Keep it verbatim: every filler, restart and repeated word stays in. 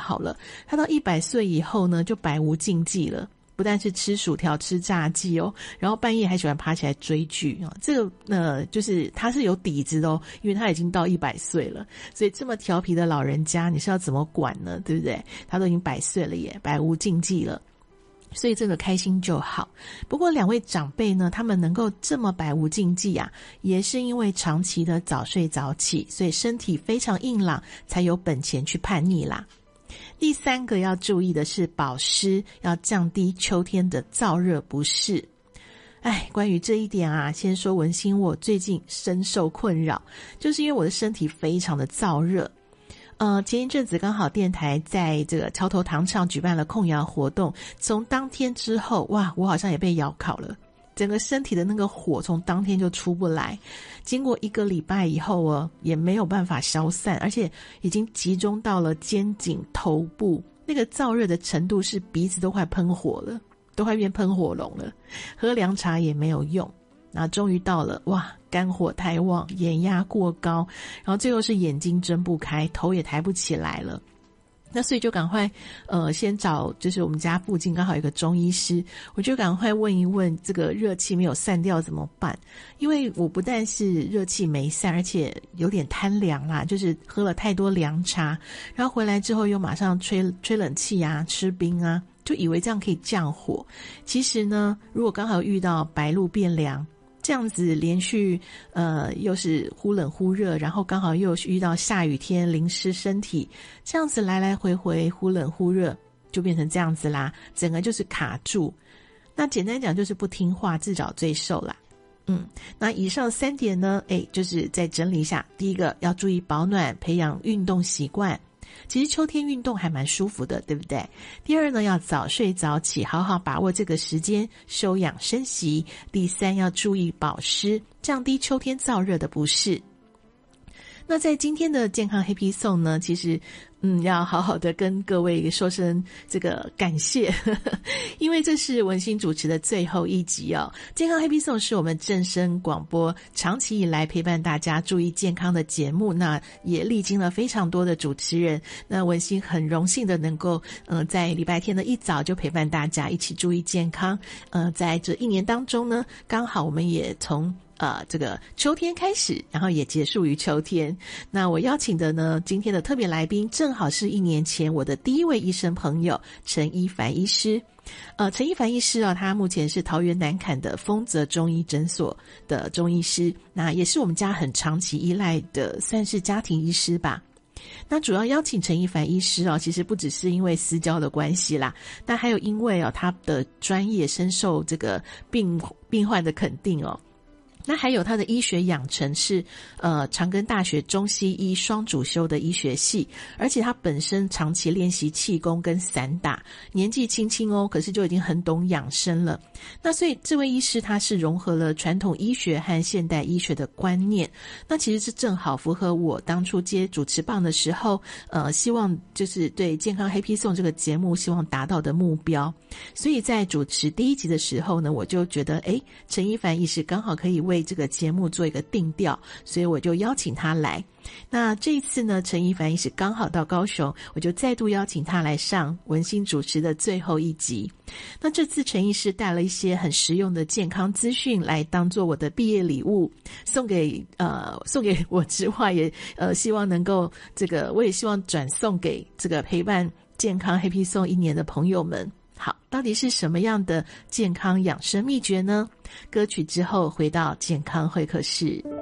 好了，他到一百岁以后呢，就百无禁忌了。不但是吃薯条吃炸鸡哦，然后半夜还喜欢爬起来追剧啊、哦，这个呃就是他是有底子的哦，因为他已经到一百岁了，所以这么调皮的老人家你是要怎么管呢？对不对？他都已经百岁了耶，百无禁忌了。所以这个开心就好。不过两位长辈呢，他们能够这么百无禁忌啊，也是因为长期的早睡早起，所以身体非常硬朗，才有本钱去叛逆啦。第三个要注意的是保湿，要降低秋天的燥热不适。哎，关于这一点啊，先说文心我最近深受困扰，就是因为我的身体非常的燥热。呃，前一阵子刚好电台在这个桥头糖厂举办了控窑活动，从当天之后，哇，我好像也被窑烤了。整个身体的那个火从当天就出不来，经过一个礼拜以后哦，也没有办法消散，而且已经集中到了肩颈、头部，那个燥热的程度是鼻子都快喷火了，都快变喷火龙了，喝凉茶也没有用。那终于到了，哇，肝火太旺，眼压过高，然后最后是眼睛睁不开，头也抬不起来了。那所以就赶快呃先找就是我们家附近刚好有一个中医师，我就赶快问一问这个热气没有散掉怎么办。因为我不但是热气没散，而且有点贪凉啦，就是喝了太多凉茶，然后回来之后又马上吹吹冷气啊，吃冰啊，就以为这样可以降火。其实呢，如果刚好遇到白露变凉，这样子连续呃又是忽冷忽热，然后刚好又遇到下雨天淋湿身体，这样子来来回回忽冷忽热，就变成这样子啦，整个就是卡住。那简单讲就是不听话，自找罪受啦。嗯，那以上三点呢，诶，就是再整理一下。第一个要注意保暖，培养运动习惯。其实秋天运动还蛮舒服的，对不对？第二呢，要早睡早起，好好把握这个时间休养生息。第三，要注意保湿，降低秋天燥热的不适。那在今天的健康 Happy Song 呢，其实嗯，要好好的跟各位说声这个感谢，呵呵，因为这是文心主持的最后一集哦。健康 Happy Song 是我们正声广播长期以来陪伴大家注意健康的节目，那也历经了非常多的主持人，那文心很荣幸的能够呃在礼拜天的一早就陪伴大家一起注意健康。呃，在这一年当中呢，刚好我们也从呃，这个秋天开始，然后也结束于秋天。那我邀请的呢，今天的特别来宾正好是一年前我的第一位医生朋友陈一凡医师。呃，陈一凡医师啊，他目前是桃园南崁的丰泽中医诊所的中医师，那也是我们家很长期依赖的，算是家庭医师吧。那主要邀请陈一凡医师哦，其实不只是因为私交的关系啦，但还有因为哦他的专业深受这个病病患的肯定哦。那还有他的医学养成是呃长庚大学中西医双主修的医学系，而且他本身长期练习气功跟散打，年纪轻轻哦，可是就已经很懂养生了。那所以这位医师他是融合了传统医学和现代医学的观念，那其实是正好符合我当初接主持棒的时候呃希望就是对健康 Happy Song 这个节目希望达到的目标。所以在主持第一集的时候呢，我就觉得诶陈一凡医师刚好可以为为这个节目做一个定调，所以我就邀请他来。那这一次呢，陈一凡医师刚好到高雄，我就再度邀请他来上文心主持的最后一集。那这次陈医师带了一些很实用的健康资讯来当做我的毕业礼物，送给呃送给我之外，也呃希望能够这个我也希望转送给这个陪伴健康 Happy Song 一年的朋友们。好，到底是什么样的健康养生秘诀呢？歌曲之后回到健康会客室。